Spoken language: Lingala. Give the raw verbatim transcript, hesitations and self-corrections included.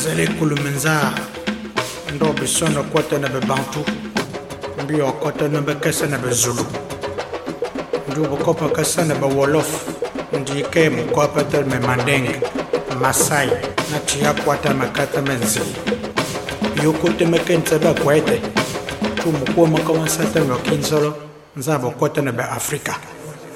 zele kulumenza ndo bisono kwata na bebantu mbi okota na bekasa na bezulu ndu bokopa kasa na bewolof ndi ke mkopa tel me mandeng masai na tia kwata makata menzi yokote mekenza ba kwete tu mkoma kama sata no kinzolo nzabo kwata na be Afrika